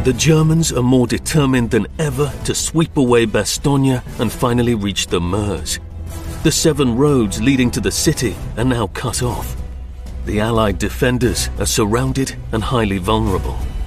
The Germans are more determined than ever to sweep away Bastogne and finally reach the Meuse. The 7 roads leading to the city are now cut off. The Allied defenders are surrounded and highly vulnerable.